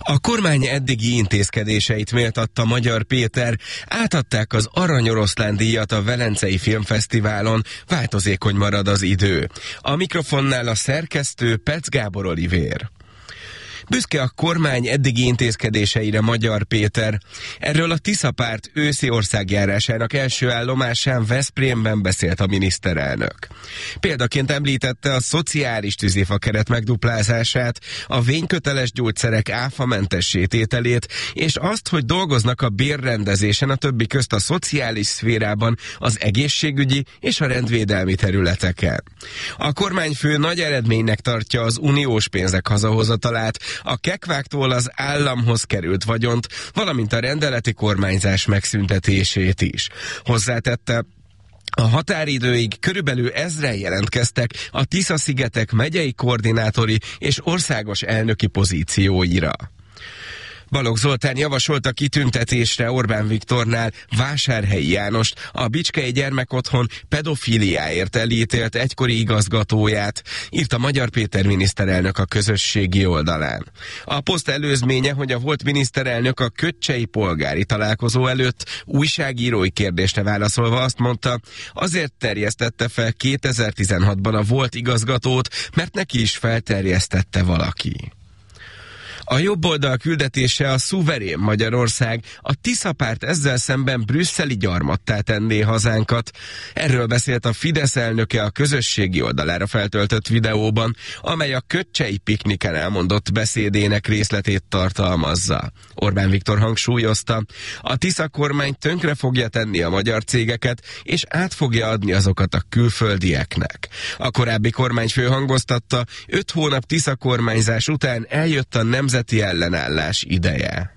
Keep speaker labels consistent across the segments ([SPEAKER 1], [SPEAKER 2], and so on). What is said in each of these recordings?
[SPEAKER 1] A kormány eddigi intézkedéseit méltatta Magyar Péter, átadták az Arany Oroszlán díjat a Velencei Filmfesztiválon, változékony marad az idő. A mikrofonnál a szerkesztő Petsz Gábor Olivér. Büszke a kormány eddigi intézkedéseire Magyar Péter. Erről a Tisza párt őszi országjárásának első állomásán Veszprémben beszélt a miniszterelnök. Példaként említette a szociális tűzifakeret megduplázását, a vényköteles gyógyszerek áfamentessé tételét, és azt, hogy dolgoznak a bérrendezésen a többi közt a szociális szférában, az egészségügyi és a rendvédelmi területeken. A kormányfő nagy eredménynek tartja az uniós pénzek hazahozatalát, a kekváktól az államhoz került vagyont, valamint a rendeleti kormányzás megszüntetését is. Hozzátette, a határidőig körülbelül 1000-en jelentkeztek a Tisza-szigetek megyei koordinátori és országos elnöki pozícióira. Balogh Zoltán javasolta kitüntetésre Orbán Viktornál Vásárhelyi Jánost, a Bicskei Gyermekotthon pedofíliáért elítélt egykori igazgatóját, írta Magyar Péter miniszterelnök a közösségi oldalán. A poszt előzménye, hogy a volt miniszterelnök a kötcsei polgári találkozó előtt újságírói kérdésre válaszolva azt mondta, azért terjesztette fel 2016-ban a volt igazgatót, mert neki is felterjesztette valaki. A jobboldal küldetése a szuverén Magyarország, a Tisza párt ezzel szemben brüsszeli gyarmattá tenné hazánkat. Erről beszélt a Fidesz elnöke a közösségi oldalára feltöltött videóban, amely a kötcsei pikniken elmondott beszédének részletét tartalmazza. Orbán Viktor hangsúlyozta, a Tisza kormány tönkre fogja tenni a magyar cégeket, és át fogja adni azokat a külföldieknek. A korábbi kormányfő hangoztatta, 5 hónap Tisza kormányzás után eljött a nemzeti ellenállás ideje.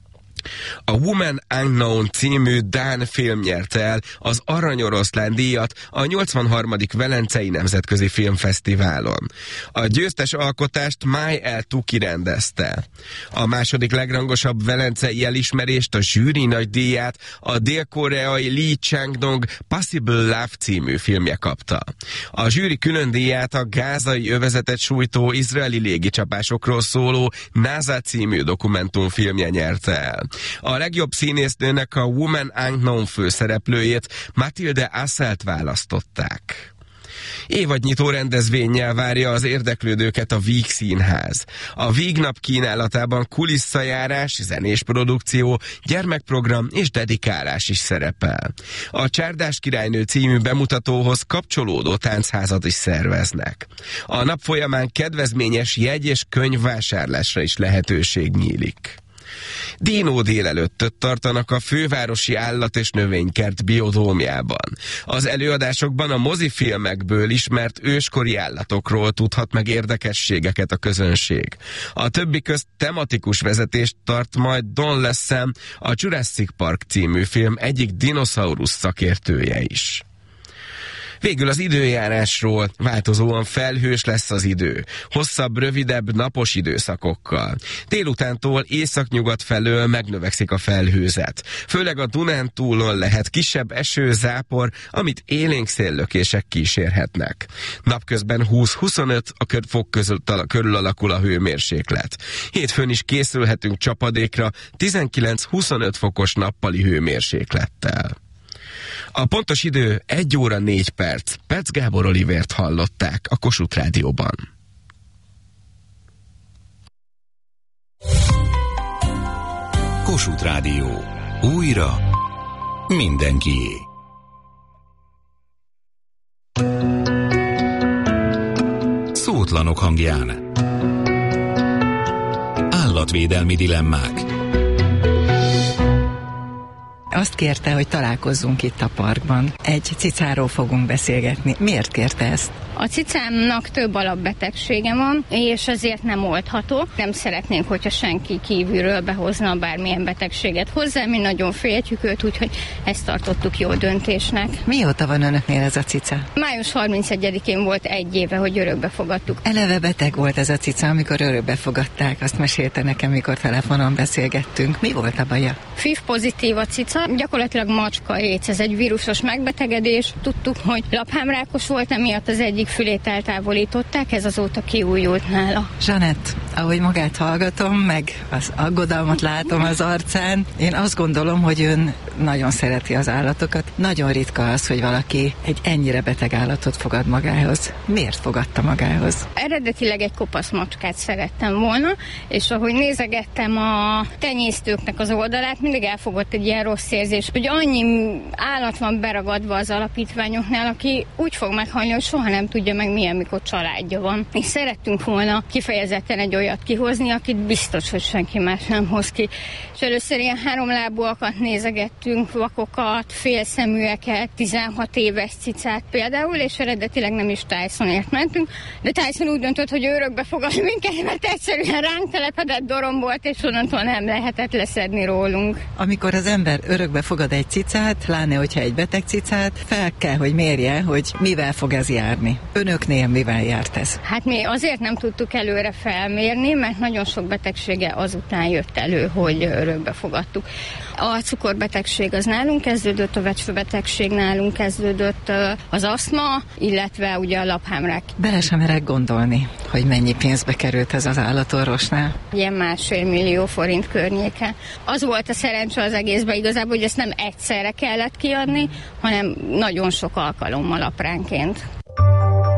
[SPEAKER 1] A Woman Unknown című dán film nyerte el az Arany Oroszlán díjat a 83. Velencei Nemzetközi Filmfesztiválon. A győztes alkotást Mai El Tuki rendezte. A második legrangosabb velencei elismerést, a zsűri nagydíját a dél-koreai Lee Chang-dong Possible Love című filmje kapta. A zsűri külön díját a gázai övezetet sújtó izraeli légicsapásokról szóló NASA című dokumentumfilmje nyerte el. A legjobb színésznőnek a Woman Unknown főszereplőjét, Matilde Asselt választották. Évadnyitó rendezvénnyel várja az érdeklődőket a Víg Színház. A Víg nap kínálatában kulisszajárás, zenés produkció, gyermekprogram és dedikálás is szerepel. A Csárdás királynő című bemutatóhoz kapcsolódó táncházat is szerveznek. A nap folyamán kedvezményes jegy- és könyvvásárlásra is lehetőség nyílik. Dínó délelőttöt tartanak a fővárosi állat- és növénykert biodómjában. Az előadásokban a mozifilmekből ismert őskori állatokról tudhat meg érdekességeket a közönség. A többi közt tematikus vezetést tart majd Don Lessem, a Jurassic Park című film egyik dinoszaurusz szakértője is. Végül az időjárásról. Változóan felhős lesz az idő. Hosszabb, rövidebb, napos időszakokkal. Délutántól északnyugat felől megnövekszik a felhőzet. Főleg a Dunántúlon lehet kisebb eső, zápor, amit élénk széllökések kísérhetnek. Napközben 20-25 fok között körül alakul a hőmérséklet. Hétfőn is készülhetünk csapadékra 19-25 fokos nappali hőmérséklettel. A pontos idő 1 óra 4 perc. Petsz Gábor Olivért hallották a Kossuth Rádióban.
[SPEAKER 2] Kossuth Rádió. Újra mindenkié. Szótlanok hangján. Állatvédelmi dilemmák.
[SPEAKER 3] Azt kérte, hogy találkozzunk itt a parkban. Egy cicáról fogunk beszélgetni. Miért kérte ezt?
[SPEAKER 4] A cicámnak több alapbetegsége van, és ezért nem oldható. Nem szeretnénk, hogyha senki kívülről behozna bármilyen betegséget hozzá. Mi nagyon féltjük őt, úgyhogy ezt tartottuk jó döntésnek.
[SPEAKER 3] Mióta van önöknél ez a cica?
[SPEAKER 4] Május 31-én volt 1 éve, hogy örökbe fogadtuk.
[SPEAKER 3] Eleve beteg volt ez a cica, amikor örökbe fogadták. Azt mesélte nekem, mikor telefonon beszélgettünk. Mi volt a baja?
[SPEAKER 4] FIV pozitív a cica, gyakorlatilag macska AIDS, ez egy vírusos megbetegedés. Tudtuk, hogy laphámrákos volt, emiatt az egyik fülét eltávolították, ez azóta kiújult nála.
[SPEAKER 3] Zsanett, Ahogy magát hallgatom, meg az aggodalmat látom az arcán, én azt gondolom, hogy ön nagyon szereti az állatokat. Nagyon ritka az, hogy valaki egy ennyire beteg állatot fogad magához. Miért fogadta magához?
[SPEAKER 4] Eredetileg egy kopasz macskát szerettem volna, és ahogy nézegettem a tenyésztőknek az oldalát, mindig elfogott egy ilyen rossz érzés, hogy annyi állat van beragadva az alapítványoknál, aki úgy fog meghalni, hogy soha nem tudja meg milyen, mikor családja van. És szerettünk volna kifejezetten egy olyat kihozni, akit biztos, hogy senki más nem hoz ki. És először ilyen 3 lábúakat nézegettünk, vakokat, félszeműeket, 16 éves cicát például, és eredetileg nem is Tysonért mentünk, de Tyson úgy döntött, hogy örökbe fogad minket, mert egyszerűen ránk telepedett dorom volt, és onnantól nem lehetett leszedni rólunk.
[SPEAKER 3] Amikor az ember örökbe fogad egy cicát, pláne hogyha egy beteg cicát, fel kell, hogy mérje, hogy mivel fog ez járni. Önöknél mivel járt ez?
[SPEAKER 4] Hát mi azért nem tudtuk előre felmérni, mert nagyon sok betegsége azután jött elő, hogy örökbe fogadtuk. A cukorbetegség az nálunk kezdődött, a vecsfőbetegség nálunk kezdődött, az asztma, illetve ugye a laphámrák.
[SPEAKER 3] Bele sem merek gondolni, hogy mennyi pénzbe került ez az állatorvosnál.
[SPEAKER 4] Ilyen 1,5 millió forint környéke. Az volt a szerencse az egészben igazából, hogy ezt nem egyszerre kellett kiadni, hanem nagyon sok alkalommal apránként.